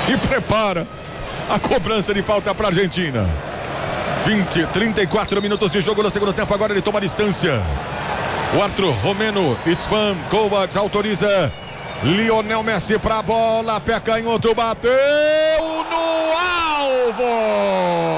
e prepara a cobrança de falta para a Argentina. 34 minutos de jogo no segundo tempo. Agora ele toma a distância. O árbitro Romeno Itzvan Kovacs autoriza Lionel Messi para a bola. Pé canhoto, bateu no alvo.